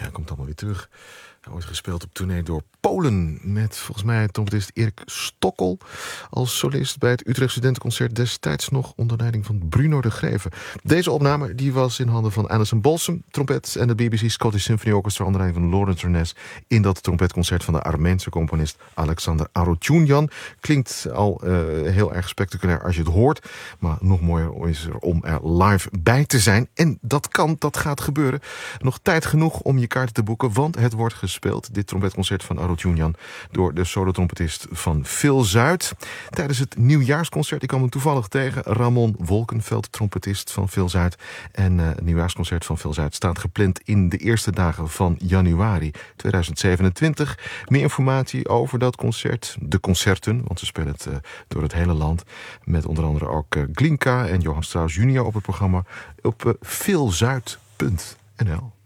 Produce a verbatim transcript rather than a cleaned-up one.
Ja, komt allemaal weer terug. Hij wordt gespeeld op tournee door Polen met volgens mij trompetist Erik Stokkel als solist bij het Utrecht Studentenconcert, destijds nog onder leiding van Bruno de Greve. Deze opname die was in handen van Alison Balsam, trompet, en de B B C Scottish Symphony Orchestra onder leiding van Laurence Ernest in dat trompetconcert van de Armeense componist Alexander Arotyunyan. Klinkt al uh, heel erg spectaculair als je het hoort, maar nog mooier is er om er live bij te zijn. En dat kan, dat gaat gebeuren. Nog tijd genoeg om je kaarten te boeken, want het wordt gespeeld, dit trompetconcert van Arotyunyan, door de solotrompetist van Phil Zuid tijdens het nieuwjaarsconcert. Ik kwam hem toevallig tegen. Ramon Wolkenveld, trompetist van Phil Zuid. En uh, het nieuwjaarsconcert van Phil Zuid staat gepland in de eerste dagen van januari tweeduizend zevenentwintig. Meer informatie over dat concert, de concerten, want ze spelen het uh, door het hele land, met onder andere ook uh, Glinka en Johann Strauss junior op het programma, op uh, philzuid punt n l.